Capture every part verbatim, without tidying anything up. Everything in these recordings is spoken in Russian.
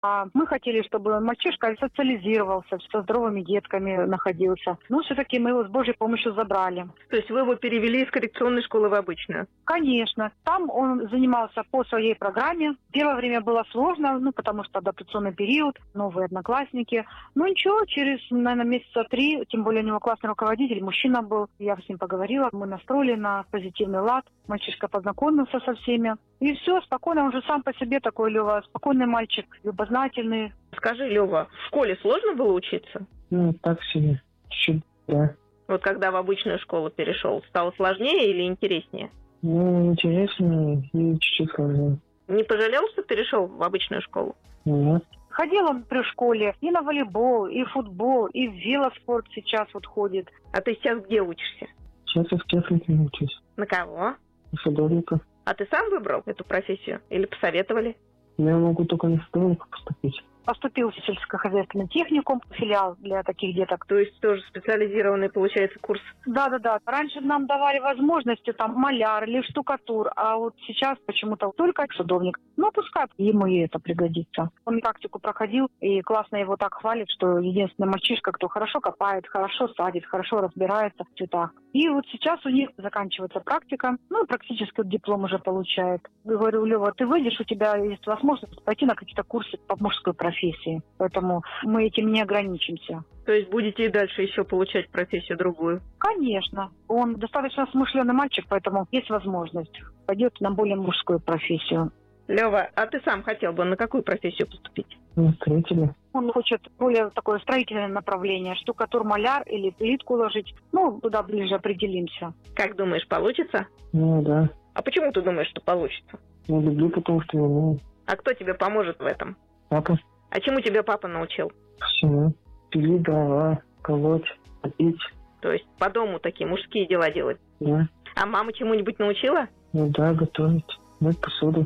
А мы хотели, чтобы мальчишка социализировался, со здоровыми детками находился. Но все-таки мы его с Божьей помощью забрали. То есть вы его перевели из коррекционной школы в обычную? Конечно. Там он занимался по своей программе. Первое время было сложно, ну, потому что адаптационный период, новые одноклассники. Ну, ничего, через, наверное, месяца три, тем более у него классный руководитель, мужчина был. Я с ним поговорила, мы настроили на позитивный лад. Мальчишка познакомился со всеми. И все, спокойно, он же сам по себе такой, Лева, спокойный мальчик, любознательный. Скажи, Лева, в школе сложно было учиться? Ну, так себе, чуть-чуть, да. Вот когда в обычную школу перешел, стало сложнее или интереснее? Ну, интереснее и чуть-чуть сложнее. Не пожалел, что перешел в обычную школу? Нет. Ходил он при школе и на волейбол, и в футбол, и в велоспорт сейчас вот ходит. А ты сейчас где учишься? Сейчас я в технике учусь. На кого? На садовника. А ты сам выбрал эту профессию или посоветовали? Я могу только на садовника поступить. Поступил в сельскохозяйственный техникум, филиал для таких деток. То есть тоже специализированный, получается, курс? Да-да-да. Раньше нам давали возможности, там, маляр или штукатур, а вот сейчас почему-то только садовник. Ну, пускай ему и это пригодится. Он практику проходил, и классно его так хвалит, что единственный мальчишка, кто хорошо копает, хорошо садит, хорошо разбирается в цветах. И вот сейчас у них заканчивается практика, ну, практически диплом уже получает. Я говорю, Лева, ты выйдешь, у тебя есть возможность пойти на какие-то курсы по мужской профессии. Поэтому мы этим не ограничимся. То есть будете и дальше еще получать профессию другую? Конечно. Он достаточно смышленый мальчик, поэтому есть возможность. Пойдет на более мужскую профессию. Лева, а ты сам хотел бы на какую профессию поступить? На строителя. Он хочет более такое строительное направление, штукатур, маляр или плитку ложить. Ну, туда ближе определимся. Как думаешь, получится? Ну, да. А почему ты думаешь, что получится? Я люблю, потому что я умею. А кто тебе поможет в этом? Папа. А чему тебя папа научил? Всему. Пилить дрова, колоть, топить. То есть по дому такие мужские дела делать? Да. А мама чему-нибудь научила? Ну да, готовить, мыть посуду.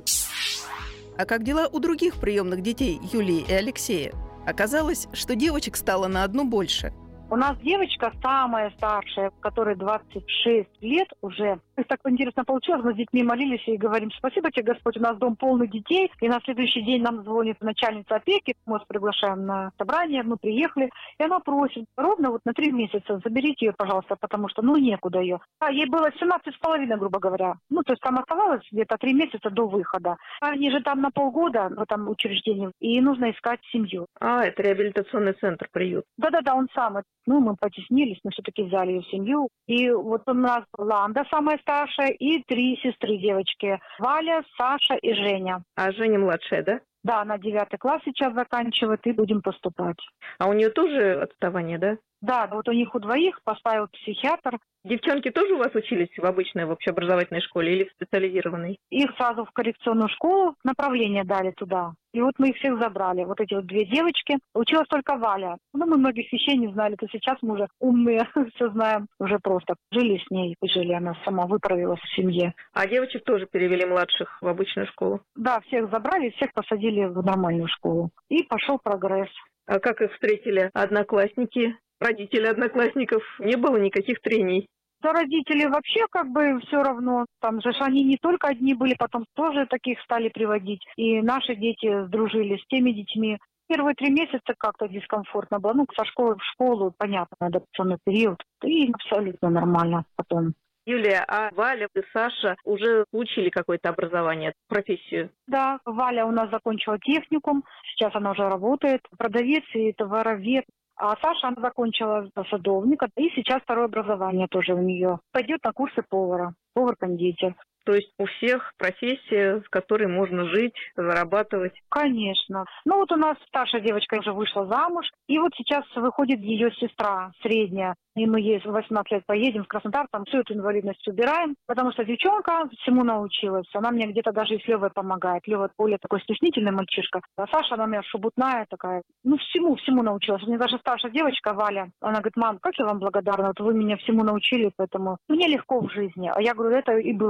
А как дела у других приемных детей Юлии и Алексея? Оказалось, что девочек стало на одну больше. У нас девочка самая старшая, которой двадцать шесть лет уже. То есть так интересно получилось, мы с детьми молились и говорим: спасибо тебе, Господь, у нас дом полный детей. И на следующий день нам звонит начальница опеки, мы вас приглашаем на собрание, мы приехали. И она просит, ровно вот на три месяца заберите ее, пожалуйста, потому что, ну, некуда ее. А ей было семнадцать с половиной, грубо говоря. Ну, то есть там оставалось где-то три месяца до выхода. Они же там на полгода в этом учреждении, и нужно искать семью. А, это реабилитационный центр, приют. Да-да-да, он сам. Ну, мы потеснились, мы все-таки взяли ее в семью. И вот у нас Ланда самая старшая и три сестры девочки. Валя, Саша и Женя. А Женя младшая, да? Да, она девятый класс сейчас заканчивает, и будем поступать. А у нее тоже отставание, да? Да, вот у них у двоих поставил психиатр. Девчонки тоже у вас учились в обычной в общеобразовательной школе или в специализированной? Их сразу в коррекционную школу, направление дали туда. И вот мы их всех забрали. Вот эти вот две девочки. Училась только Валя. Ну, мы многих вещей не знали. То сейчас мы уже умные, все знаем. Уже просто жили с ней, жили. Она сама выправилась в семье. А девочек тоже перевели младших в обычную школу? Да, всех забрали, всех посадили в нормальную школу. И пошел прогресс. А как их встретили одноклассники? Родители одноклассников? Не было никаких трений? Да, родители вообще как бы все равно. Там же они не только одни были, потом тоже таких стали приводить. И наши дети сдружили с теми детьми. Первые три месяца как-то дискомфортно было. Ну, со школы в школу, понятно, адаптационный период. И абсолютно нормально потом. Юлия, а Валя и Саша уже получили какое-то образование, профессию? Да, Валя у нас закончила техникум. Сейчас она уже работает. Продавец и товаровед. А Саша, она закончила садовника, и сейчас второе образование тоже у нее. Пойдет на курсы повара, повар-кондитер. То есть у всех профессия, с которой можно жить, зарабатывать? Конечно. Ну вот у нас старшая девочка уже вышла замуж, и вот сейчас выходит ее сестра средняя. И мы ей в восемнадцать лет поедем в Краснодар, там всю эту инвалидность убираем, потому что девчонка всему научилась. Она мне где-то даже и с Левой помогает. Лева более такой стеснительный мальчишка. А Саша, она у меня шебутная такая. Ну всему, всему научилась. У меня даже старшая девочка Валя, она говорит: мам, как я вам благодарна, вот вы меня всему научили, поэтому мне легко в жизни. А я говорю, это и было моей задачей.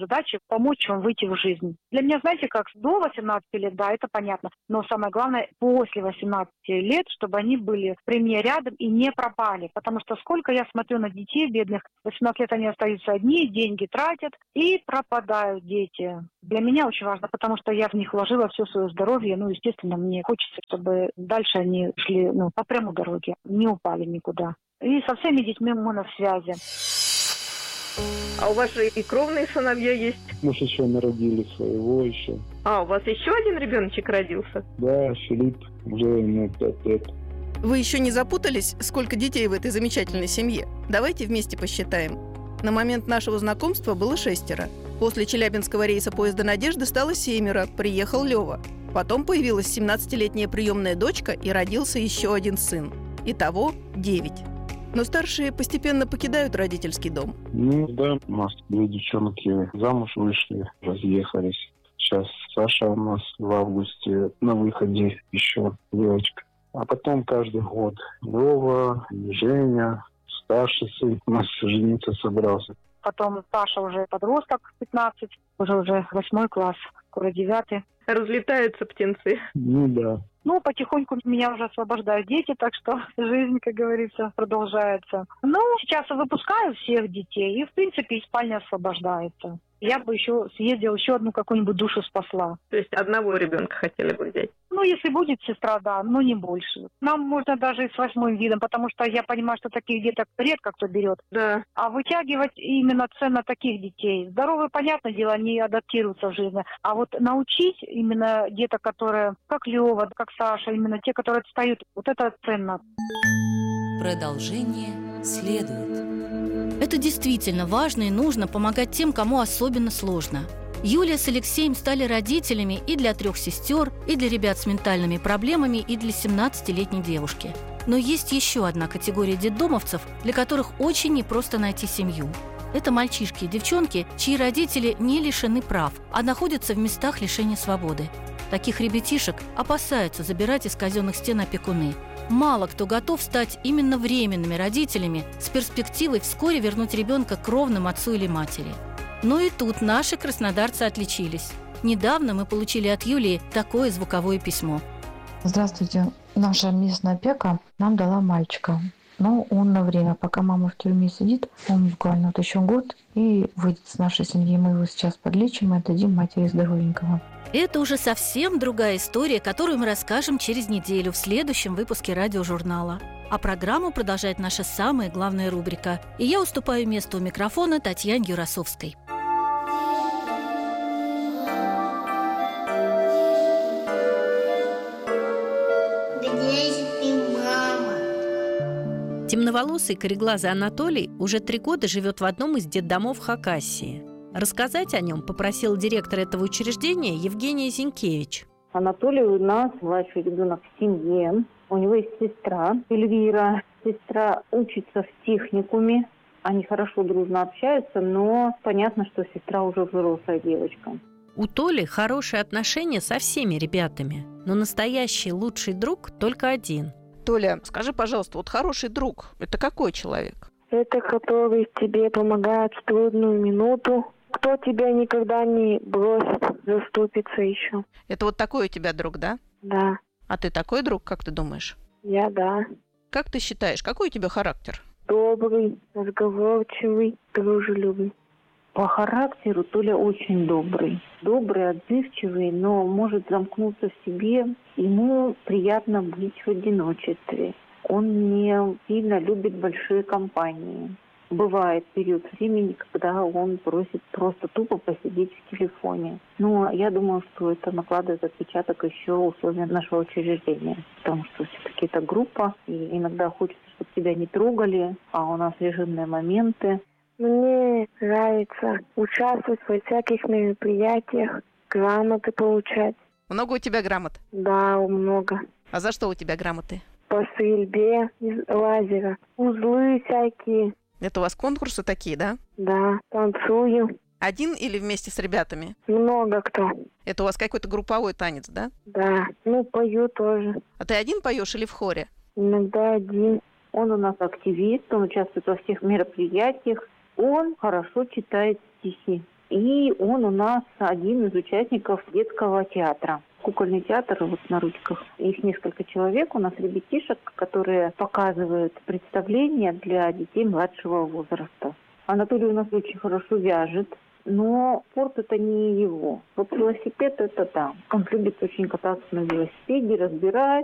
задача помочь вам выйти в жизнь. Для меня, знаете, как до восемнадцати лет, да, это понятно, но самое главное, после восемнадцати лет, чтобы они были при мне рядом и не пропали. Потому что сколько я смотрю на детей бедных, восемнадцать лет они остаются одни, деньги тратят и пропадают дети. Для меня очень важно, потому что я в них вложила все свое здоровье. Ну, естественно, мне хочется, чтобы дальше они шли ну, по прямой дороге, не упали никуда. И со всеми детьми мы на связи. А у вас же и кровные сыновья есть? Мы же еще народили своего еще. А, у вас еще один ребеночек родился? Да, Филипп, уже ему пять лет. Вы еще не запутались, сколько детей в этой замечательной семье? Давайте вместе посчитаем. На момент нашего знакомства было шестеро. После челябинского рейса поезда «Надежда» стало семеро, приехал Лёва. Потом появилась семнадцатилетняя приемная дочка и родился еще один сын. Итого девять. Но старшие постепенно покидают родительский дом. Ну да, у нас две девчонки замуж вышли, разъехались. Сейчас Саша у нас в августе на выходе еще девочка. А потом каждый год Лёва, Женя, старший сын у нас жениться собрался. Потом Саша уже подросток, пятнадцать, уже уже восьмой класс, скоро девятый. Разлетаются птенцы. Ну да. Ну, потихоньку меня уже освобождают дети, так что жизнь, как говорится, продолжается. Ну, сейчас выпускаю всех детей, и, в принципе, и спальня освобождается. Я бы еще съездила, еще одну какую-нибудь душу спасла. То есть одного ребенка хотели бы взять? Ну, если будет сестра, да, но не больше. Нам можно даже и с восьмым видом, потому что я понимаю, что таких деток редко кто берет. Да. А вытягивать именно ценно таких детей. Здоровые, понятное дело, они адаптируются в жизни. А вот научить именно деток, которые, как Лёва, как Саша, именно те, которые отстают, вот это ценно. Продолжение следует. Это действительно важно и нужно помогать тем, кому особенно сложно. Юлия с Алексеем стали родителями и для трех сестер, и для ребят с ментальными проблемами, и для семнадцатилетней девушки. Но есть еще одна категория детдомовцев, для которых очень непросто найти семью. Это мальчишки и девчонки, чьи родители не лишены прав, а находятся в местах лишения свободы. Таких ребятишек опасаются забирать из казенных стен опекуны. Мало кто готов стать именно временными родителями с перспективой вскоре вернуть ребенка к кровным отцу или матери. Но и тут наши краснодарцы отличились. Недавно мы получили от Юлии такое звуковое письмо. Здравствуйте. Наша местная опека нам дала мальчика. Но он на время, пока мама в тюрьме сидит, он буквально вот еще год и выйдет с нашей семьи. Мы его сейчас подлечим и отдадим матери здоровенького. Это уже совсем другая история, которую мы расскажем через неделю в следующем выпуске радиожурнала. А программу продолжает наша самая главная рубрика. И я уступаю место у микрофона Татьяне Юрасовской. Темноволосый кореглазый Анатолий уже три года живет в одном из детдомов Хакасии. Рассказать о нем попросил директор этого учреждения Евгения Зинкевич. Анатолий у нас младший ребенок в семье. У него есть сестра Эльвира. Сестра учится в техникуме. Они хорошо, дружно общаются, но понятно, что сестра уже взрослая девочка. У Толи хорошие отношения со всеми ребятами, но настоящий лучший друг только один. Толя, скажи, пожалуйста, вот хороший друг – это какой человек? Это который тебе помогает в трудную минуту, кто тебя никогда не бросит, заступится еще. Это вот такой у тебя друг, да? Да. А ты такой друг, как ты думаешь? Я да. Как ты считаешь, какой у тебя характер? Добрый, разговорчивый, дружелюбный. По характеру Толя очень добрый. Добрый, отзывчивый, но может замкнуться в себе. Ему приятно быть в одиночестве. Он не сильно любит большие компании. Бывает период времени, когда он просит просто тупо посидеть в телефоне. Но я думаю, что это накладывает отпечаток еще условия нашего учреждения. Потому что все-таки это группа, и иногда хочется, чтобы тебя не трогали, а у нас режимные моменты. Мне нравится участвовать во всяких мероприятиях, грамоты получать. Много у тебя грамот? Да, много. А за что у тебя грамоты? По стрельбе из лазера. Узлы всякие. Это у вас конкурсы такие, да? Да, танцую. Один или вместе с ребятами? Много кто. Это у вас какой-то групповой танец, да? Да, ну пою тоже. А ты один поешь или в хоре? Иногда один. Он у нас активист, он участвует во всех мероприятиях. Он хорошо читает стихи. И он у нас один из участников детского театра. Кукольный театр вот на ручках. Их несколько человек, у нас ребятишек, которые показывают представления для детей младшего возраста. Анатолий у нас очень хорошо вяжет, но спорт это не его. Вот велосипед это да. Он любит очень кататься на велосипеде, разбирать.